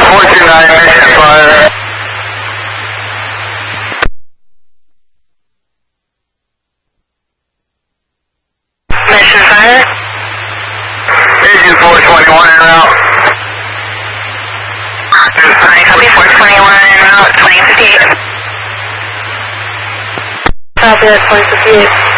429 Mission Fire. Mission Fire. Agent 421 en route. Copy 421 en route, 2058. Copy that 2058.